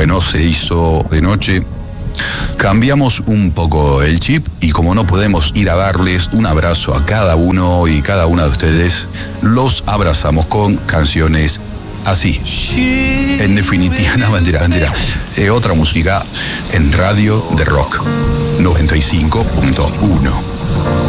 bueno, se hizo de noche. Cambiamos un poco el chip y como no podemos ir a darles un abrazo a cada uno y cada una de ustedes, los abrazamos con canciones así. En definitiva, no, mentira. Otra música en Radio de Rock 95.1.